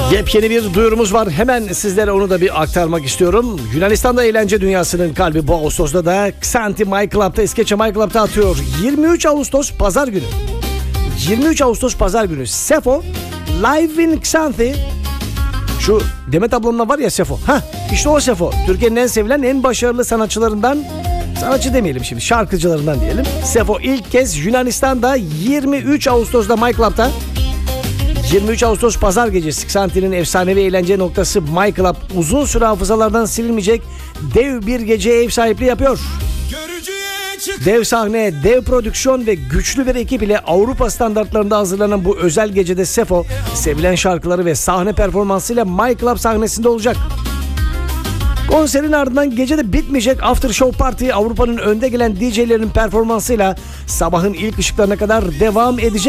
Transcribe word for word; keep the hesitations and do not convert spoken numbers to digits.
Yepyeni bir duyurumuz var. Hemen sizlere onu da bir aktarmak istiyorum. Yunanistan'da eğlence dünyasının kalbi bu Ağustos'ta da Xanthi My Club'ta, İskeçe My Club'ta atıyor. yirmi üç Ağustos Pazar günü. yirmi üç Ağustos Pazar günü Sefo Live in Xanthi. Şu Demet ablamla var ya Sefo. Hah işte o Sefo. Türkiye'nin en sevilen, en başarılı sanatçılarından, sanatçı demeyelim şimdi, şarkıcılarından diyelim. Sefo ilk kez Yunanistan'da yirmi üç Ağustos'ta My Club'ta. yirmi üç Ağustos Pazar gecesi Xanthi'nin efsanevi eğlence noktası My Club uzun süre hafızalardan silinmeyecek dev bir geceye ev sahipliği yapıyor. Dev sahne, dev prodüksiyon ve güçlü bir ekip ile Avrupa standartlarında hazırlanan bu özel gecede Sefo sevilen şarkıları ve sahne performansıyla My Club sahnesinde olacak. Konserin ardından gecede bitmeyecek after show party Avrupa'nın önde gelen D J'lerin performansıyla sabahın ilk ışıklarına kadar devam edecek.